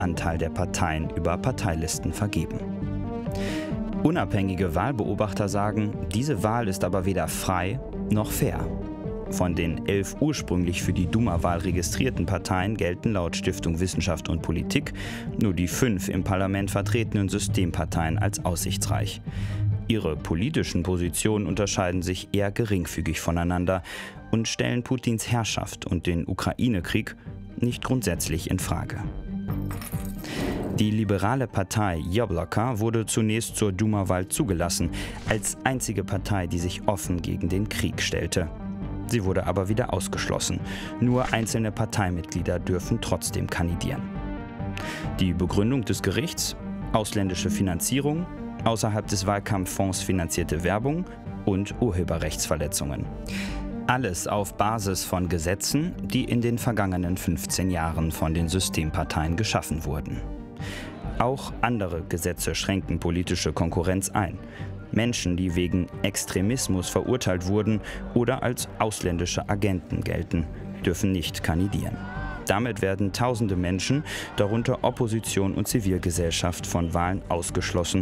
Anteil der Parteien über Parteilisten vergeben. Unabhängige Wahlbeobachter sagen, diese Wahl ist aber weder frei noch fair. Von den 11 ursprünglich für die Duma-Wahl registrierten Parteien gelten laut Stiftung Wissenschaft und Politik nur die 5 im Parlament vertretenen Systemparteien als aussichtsreich. Ihre politischen Positionen unterscheiden sich eher geringfügig voneinander und stellen Putins Herrschaft und den Ukraine-Krieg nicht grundsätzlich in Frage. Die liberale Partei Jabloko wurde zunächst zur Duma-Wahl zugelassen, als einzige Partei, die sich offen gegen den Krieg stellte. Sie wurde aber wieder ausgeschlossen. Nur einzelne Parteimitglieder dürfen trotzdem kandidieren. Die Begründung des Gerichts: ausländische Finanzierung, außerhalb des Wahlkampffonds finanzierte Werbung und Urheberrechtsverletzungen. Alles auf Basis von Gesetzen, die in den vergangenen 15 Jahren von den Systemparteien geschaffen wurden. Auch andere Gesetze schränken politische Konkurrenz ein. Menschen, die wegen Extremismus verurteilt wurden oder als ausländische Agenten gelten, dürfen nicht kandidieren. Damit werden tausende Menschen, darunter Opposition und Zivilgesellschaft, von Wahlen ausgeschlossen